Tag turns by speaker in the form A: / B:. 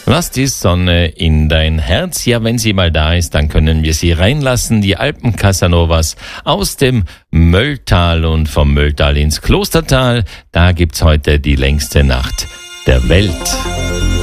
A: Lass die Sonne in dein Herz. Ja, wenn sie mal da ist, dann können wir sie reinlassen. Die Alpen-Casanovas aus dem Mölltal und vom Mölltal ins Klostertal. Da gibt's heute die längste Nacht der Welt.